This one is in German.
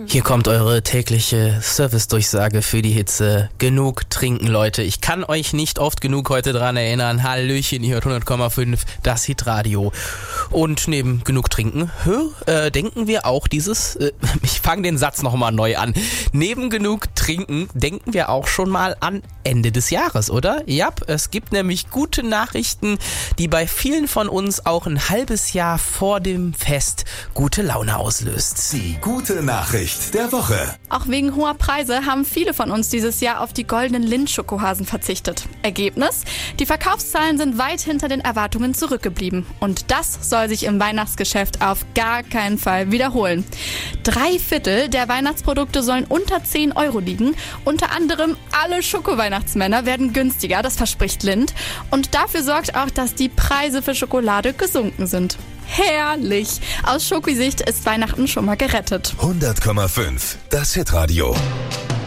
Hier kommt eure tägliche Service-Durchsage für die Hitze. Genug trinken, Leute. Ich kann euch nicht oft genug heute dran erinnern. Hallöchen, ihr hört 100,5, das Hitradio. Und neben genug trinken, denken wir auch ich fange den Satz nochmal neu an. Neben genug trinken denken wir auch schon mal an Ende des Jahres, oder? Ja, es gibt nämlich gute Nachrichten, die bei vielen von uns auch ein halbes Jahr vor dem Fest gute Laune auslöst. Die gute Nachricht der Woche. Auch wegen hoher Preise haben viele von uns dieses Jahr auf die goldenen Lindt-Schokohasen verzichtet. Ergebnis? Die Verkaufszahlen sind weit hinter den Erwartungen zurückgeblieben. Und das soll sich im Weihnachtsgeschäft auf gar keinen Fall wiederholen. 3/4 der Weihnachtsprodukte sollen unter 10 Euro liegen. Unter anderem alle Schoko-Weihnachtsmänner werden günstiger, das verspricht Lindt. Und dafür sorgt auch, dass die Preise für Schokolade gesunken sind. Herrlich! Aus Schokosicht ist Weihnachten schon mal gerettet. 100,5, das Hitradio.